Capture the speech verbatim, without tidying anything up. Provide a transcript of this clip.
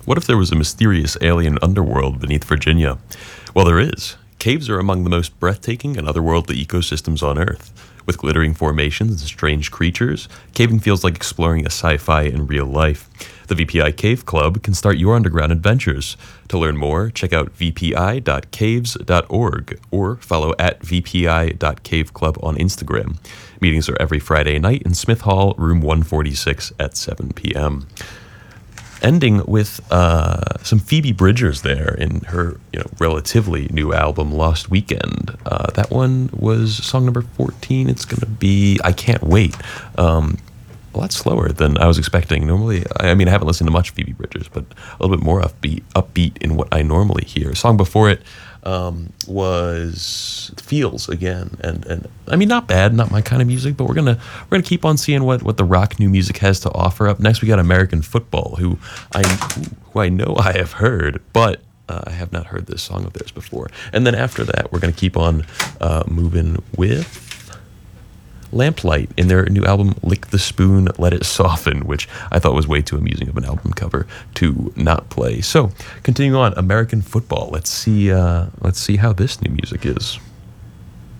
What if there was a mysterious alien underworld beneath Virginia? Well, there is. Caves are among the most breathtaking and otherworldly ecosystems on Earth. With glittering formations and strange creatures, caving feels like exploring a sci-fi in real life. The V P I Cave Club can start your underground adventures. To learn more, check out v p i dot caves dot org or follow at v p i dot cave club on Instagram. Meetings are every Friday night in Smith Hall, room one forty-six at seven p.m. Ending with uh, some Phoebe Bridgers there in her, you know, relatively new album Lost Weekend. Uh, that one was song number fourteen. It's going to be I Can't Wait. Um, a lot slower than I was expecting. Normally, I mean, I haven't listened to much Phoebe Bridgers, but a little bit more upbeat, upbeat in what I normally hear. A song before it um, was Feels again, and and I mean, not bad, not my kind of music, but we're gonna we're gonna keep on seeing what what the rock new music has to offer. Up next, we got American Football, who I who I know I have heard, but uh, I have not heard this song of theirs before. And then after that, we're gonna keep on uh, moving with Lamplight in their new album Lick the Spoon, Let It Soften, which I thought was way too amusing of an album cover to not play. So, continuing on, American Football. Let's see uh, let's see how this new music is.